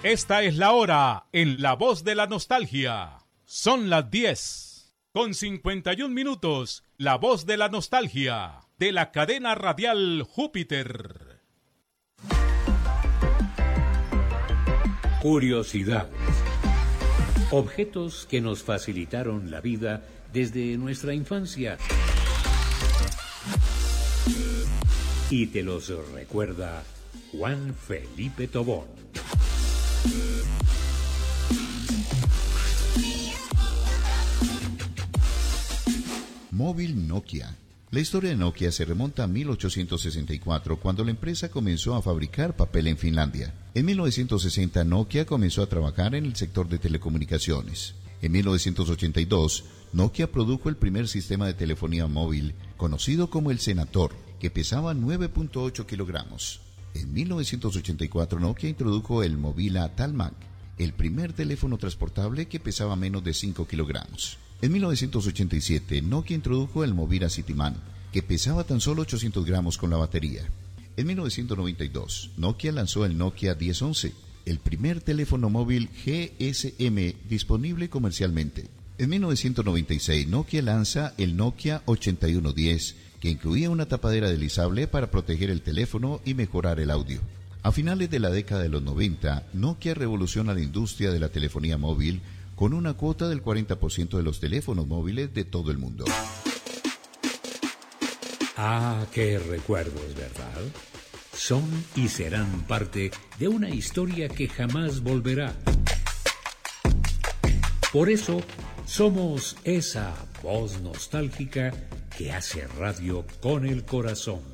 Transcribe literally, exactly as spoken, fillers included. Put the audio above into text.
Esta es la hora en La Voz de la Nostalgia. Son las diez con cincuenta y un minutos. La Voz de la Nostalgia de la cadena radial Júpiter. Curiosidades. Objetos que nos facilitaron la vida desde nuestra infancia. Y te los recuerda Juan Felipe Tobón. Móvil Nokia. La historia de Nokia se remonta a mil ochocientos sesenta y cuatro, cuando la empresa comenzó a fabricar papel en Finlandia. En mil novecientos sesenta, Nokia comenzó a trabajar en el sector de telecomunicaciones. En mil novecientos ochenta y dos, Nokia produjo el primer sistema de telefonía móvil, conocido como el Senator, que pesaba nueve punto ocho kilogramos. En mil novecientos ochenta y cuatro, Nokia introdujo el Movila Talmak, el primer teléfono transportable que pesaba menos de cinco kilogramos. En mil novecientos ochenta y siete, Nokia introdujo el Movira Cityman, que pesaba tan solo ochocientos gramos con la batería. En mil novecientos noventa y dos, Nokia lanzó el Nokia diez once, el primer teléfono móvil G S M disponible comercialmente. En mil novecientos noventa y seis, Nokia lanza el Nokia ochenta y uno diez, que incluía una tapadera deslizable para proteger el teléfono y mejorar el audio. A finales de la década de los noventa, Nokia revoluciona la industria de la telefonía móvil con una cuota del cuarenta por ciento de los teléfonos móviles de todo el mundo. Ah, qué recuerdos, ¿verdad? Son y serán parte de una historia que jamás volverá. Por eso, somos esa voz nostálgica que hace radio con el corazón.